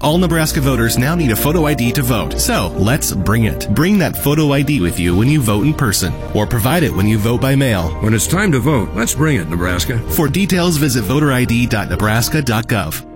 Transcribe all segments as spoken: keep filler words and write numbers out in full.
All Nebraska voters now need a photo I D to vote, so let's bring it. Bring that photo I D with you when you vote in person, or provide it when you vote by mail. When it's time to vote, let's bring it, Nebraska. For details, visit voter I D dot nebraska dot gov.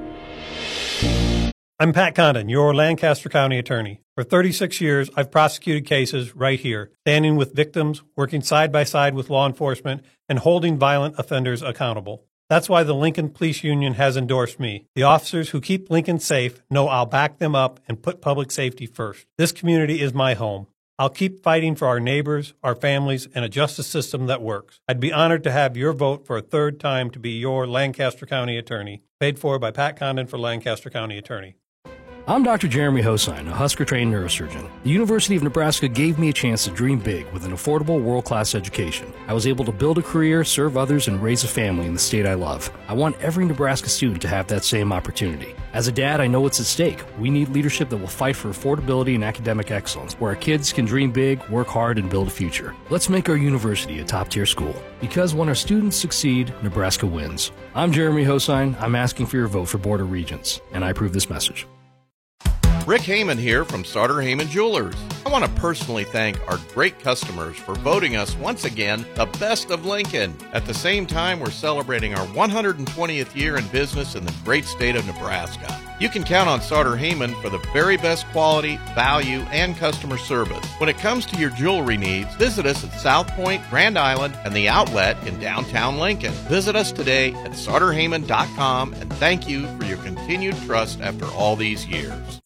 I'm Pat Condon, your Lancaster County attorney. For thirty-six years, I've prosecuted cases right here, standing with victims, working side by side with law enforcement, and holding violent offenders accountable. That's why the Lincoln Police Union has endorsed me. The officers who keep Lincoln safe know I'll back them up and put public safety first. This community is my home. I'll keep fighting for our neighbors, our families, and a justice system that works. I'd be honored to have your vote for a third time to be your Lancaster County attorney. Paid for by Pat Condon for Lancaster County Attorney. I'm Doctor Jeremy Hosine, a Husker-trained neurosurgeon. The University of Nebraska gave me a chance to dream big with an affordable, world-class education. I was able to build a career, serve others, and raise a family in the state I love. I want every Nebraska student to have that same opportunity. As a dad, I know what's at stake. We need leadership that will fight for affordability and academic excellence, where our kids can dream big, work hard, and build a future. Let's make our university a top-tier school. Because when our students succeed, Nebraska wins. I'm Jeremy Hosine. I'm asking for your vote for Board of Regents, and I approve this message. Rick Heyman here from Sauter Heyman Jewelers. I want to personally thank our great customers for voting us once again the best of Lincoln. At the same time, we're celebrating our one hundred twentieth year in business in the great state of Nebraska. You can count on Sauter Heyman for the very best quality, value, and customer service. When it comes to your jewelry needs, visit us at South Point, Grand Island, and the Outlet in downtown Lincoln. Visit us today at sauter heyman dot com, and thank you for your continued trust after all these years.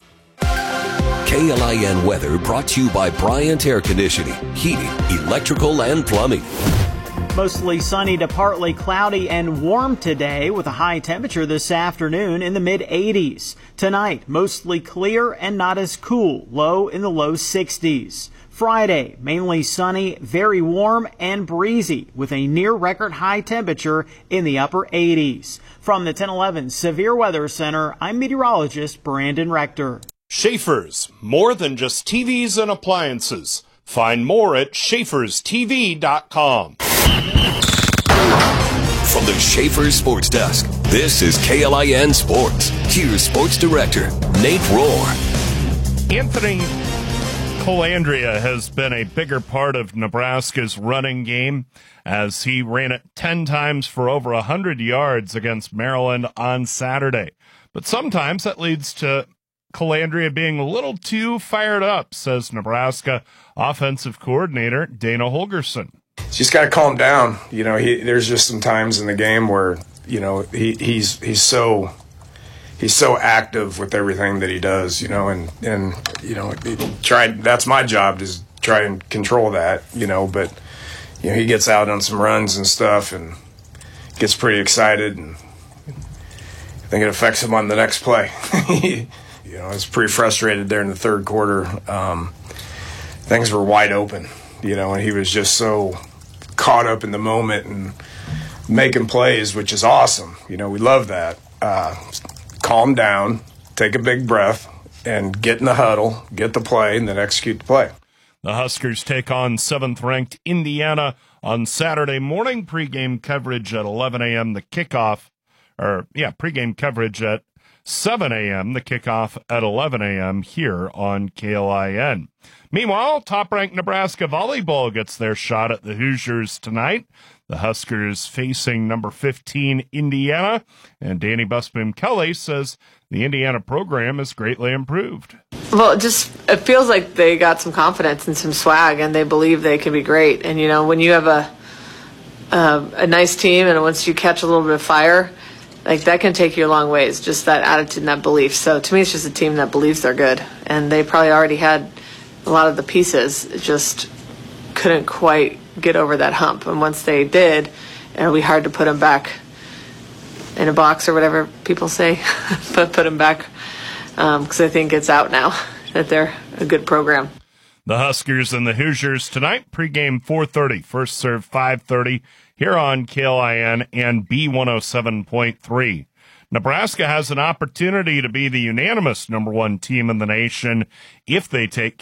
K L I N weather brought to you by Bryant Air Conditioning, Heating, Electrical, and Plumbing. Mostly sunny to partly cloudy and warm today with a high temperature this afternoon in the mid eighties. Tonight, mostly clear and not as cool, low in the low sixties. Friday, mainly sunny, very warm and breezy with a near record high temperature in the upper eighties. From the ten eleven Severe Weather Center, I'm meteorologist Brandon Rector. Schaefer's, more than just T Vs and appliances. Find more at schaefers t v dot com. From the Schaefer's Sports Desk, this is K L I N Sports. Here's Sports Director Nate Rohr. Anthony Colandrea has been a bigger part of Nebraska's running game as he ran it ten times for over one hundred yards against Maryland on Saturday. But sometimes that leads to Colandrea being a little too fired up, says Nebraska offensive coordinator Dana Holgerson. Just got to calm down. You know, he, there's just some times in the game where, you know, he, he's he's so he's so active with everything that he does. You know, and and you know, try. That's my job, is try and control that. You know, but you know, he gets out on some runs and stuff and gets pretty excited, and I think it affects him on the next play. You know, I was pretty frustrated there in the third quarter. Um, things were wide open, you know, and he was just so caught up in the moment and making plays, which is awesome. You know, we love that. Uh, calm down, take a big breath, and get in the huddle, get the play, and then execute the play. The Huskers take on seventh-ranked Indiana on Saturday morning. Pregame coverage at eleven a.m. The kickoff, or, yeah, pregame coverage at seven a.m., the kickoff at eleven a.m. here on K L I N. Meanwhile, top-ranked Nebraska volleyball gets their shot at the Hoosiers tonight. The Huskers facing number fifteen Indiana, and Danny Busboom Kelly says the Indiana program is greatly improved. Well, it just it feels like they got some confidence and some swag, and they believe they can be great. And, you know, when you have a, a, a nice team and once you catch a little bit of fire, like, that can take you a long ways, just that attitude and that belief. So, to me, it's just a team that believes they're good. And they probably already had a lot of the pieces, it just couldn't quite get over that hump. And once they did, it'll be hard to put them back in a box or whatever people say, but put them back, because um, I think it's out now that they're a good program. The Huskers and the Hoosiers tonight, pregame four thirty, first serve five thirty. Here on K L I N and B one oh seven point three. Nebraska has an opportunity to be the unanimous number one team in the nation if they take